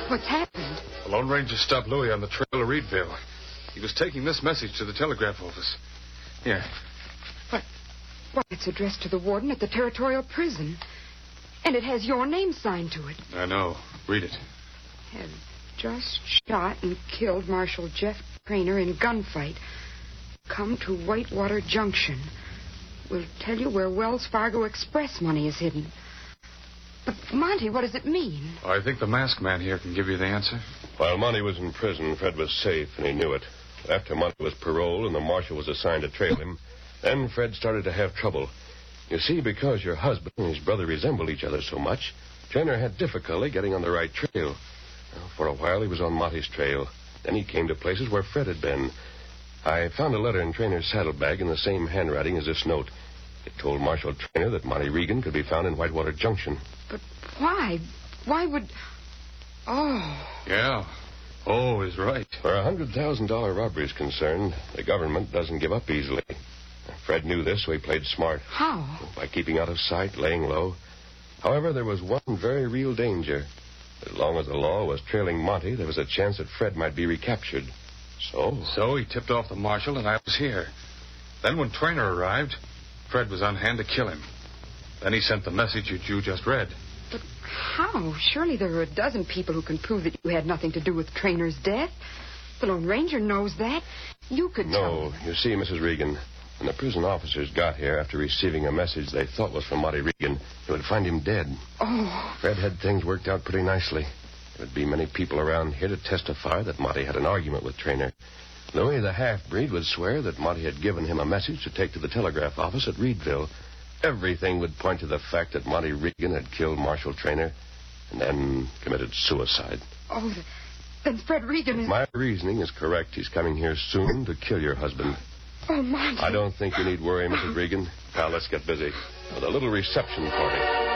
What's happened? The Lone Ranger stopped Louis on the trail to Reedville. He was taking this message to the telegraph office. Here. Why, it's addressed to the warden at the territorial prison. And it has your name signed to it. I know. Read it. Have just shot and killed Marshal Jeff Trainer in gunfight. Come to Whitewater Junction. We'll tell you where Wells Fargo Express money is hidden. But, Monty, what does it mean? I think the masked man here can give you the answer. While Monty was in prison, Fred was safe, and he knew it. After Monty was paroled and the marshal was assigned to trail him, then Fred started to have trouble. You see, because your husband and his brother resembled each other so much, Trainer had difficulty getting on the right trail. Well, for a while, he was on Monty's trail. Then he came to places where Fred had been. I found a letter in Trainer's saddlebag in the same handwriting as this note. It told Marshal Trainer that Monty Regan could be found in Whitewater Junction. But why? Why would... Oh. Yeah. Oh is right. Where a $100,000 robbery is concerned, the government doesn't give up easily. Fred knew this, so he played smart. How? By keeping out of sight, laying low. However, there was one very real danger. As long as the law was trailing Monty, there was a chance that Fred might be recaptured. So he tipped off the marshal, and I was here. Then when Trainer arrived, Fred was on hand to kill him. Then he sent the message you just read. But how? Surely there are a dozen people who can prove that you had nothing to do with Trainer's death. The Lone Ranger knows that. You could tell No, you see, Mrs. Regan, when the prison officers got here after receiving a message they thought was from Monty Regan, they would find him dead. Oh. Fred had things worked out pretty nicely. There would be many people around here to testify that Monty had an argument with Trainer. Louis, the half-breed, would swear that Monty had given him a message to take to the telegraph office at Reedville. Everything would point to the fact that Monty Regan had killed Marshal Trainer and then committed suicide. Oh, then Fred Regan is... My reasoning is correct. He's coming here soon to kill your husband. Oh, Monty. I don't think you need worry, Mrs. Regan. Now, let's get busy with a little reception party.